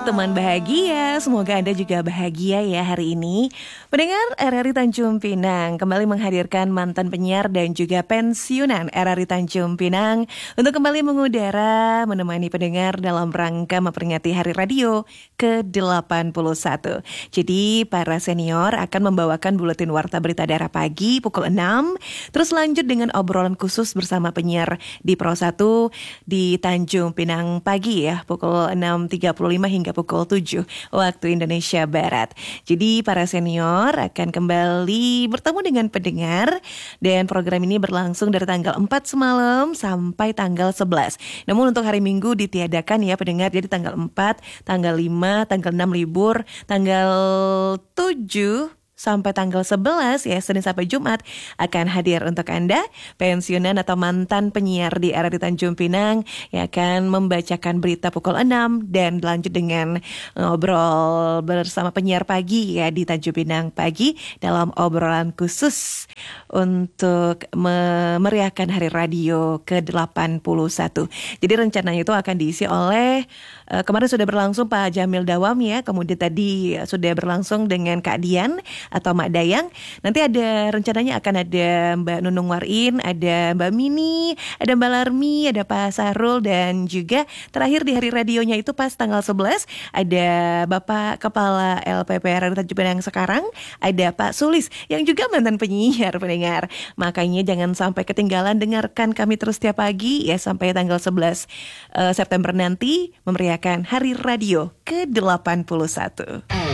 teman bahagia, semoga Anda juga bahagia ya hari ini. Pendengar RRI Tanjung Pinang kembali menghadirkan mantan penyiar dan juga pensiunan RRI Tanjung Pinang untuk kembali mengudara menemani pendengar dalam rangka memperingati Hari Radio ke-81. Jadi para senior akan membawakan buletin warta berita daerah pagi pukul 6, terus lanjut dengan obrolan khusus bersama penyiar di Pro 1 di Tanjung Pinang pagi ya, pukul 6.35 hingga pukul 7 waktu Indonesia Barat. Jadi para senior akan kembali bertemu dengan pendengar dan program ini berlangsung dari tanggal 4 semalam sampai tanggal 11. Namun untuk hari Minggu ditiadakan ya pendengar, jadi tanggal 4, tanggal 5, tanggal 6 libur, tanggal 7 sampai tanggal 11 ya, Senin sampai Jumat akan hadir untuk Anda pensiunan atau mantan penyiar di RRI Tanjung Pinang yang akan membacakan berita pukul 6 dan lanjut dengan ngobrol bersama penyiar pagi ya di Tanjung Pinang pagi dalam obrolan khusus untuk memeriahkan Hari Radio ke-81. Jadi rencananya itu akan diisi oleh kemarin sudah berlangsung Pak Jamil Dawam ya, kemudian tadi sudah berlangsung dengan Kak Dian atau Mak Dayang. Nanti ada rencananya akan ada Mbak Nunung Warin, ada Mbak Mini, ada Mbak Larmi, ada Pak Sarul, dan juga terakhir di hari radionya itu pas tanggal 11 ada Bapak Kepala LPPR Tanjung Pinang sekarang, ada Pak Sulis yang juga mantan penyiar pendengar. Makanya jangan sampai ketinggalan, dengarkan kami terus setiap pagi ya sampai tanggal 11 September nanti memeriahkan Hari Radio ke-81.